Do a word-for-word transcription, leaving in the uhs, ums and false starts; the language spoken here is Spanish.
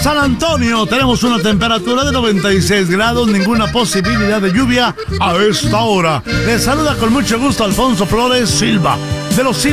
San Antonio, tenemos una temperatura de noventa y seis grados, ninguna posibilidad de lluvia a esta hora. Les saluda con mucho gusto Alfonso Flores Silva, de los Silva.